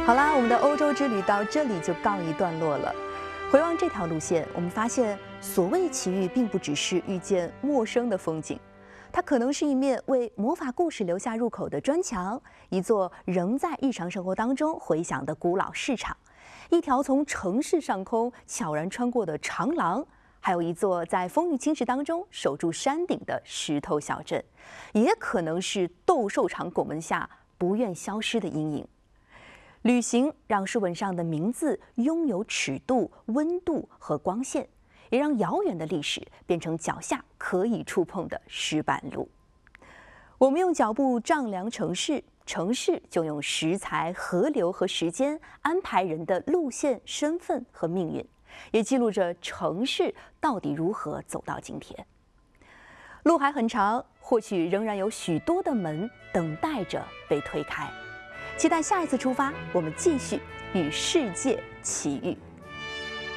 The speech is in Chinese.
好啦，我们的欧洲之旅到这里就告一段落了。回望这条路线，我们发现所谓奇遇，并不只是遇见陌生的风景，它可能是一面为魔法故事留下入口的砖墙，一座仍在日常生活当中回响的古老市场，一条从城市上空悄然穿过的长廊，还有一座在风雨侵蚀当中守住山顶的石头小镇，也可能是斗兽场拱门下不愿消失的阴影。旅行让书本上的名字拥有尺度、温度和光线，也让遥远的历史变成脚下可以触碰的石板路。我们用脚步丈量城市，城市就用食材、河流和时间安排人的路线、身份和命运，也记录着城市到底如何走到今天。路还很长，或许仍然有许多的门等待着被推开。期待下一次出发，我们继续与世界奇遇。